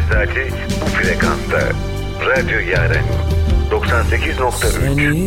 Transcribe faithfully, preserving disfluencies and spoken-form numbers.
saati bu frekansta. Radyo Yaren doksan sekiz nokta üç.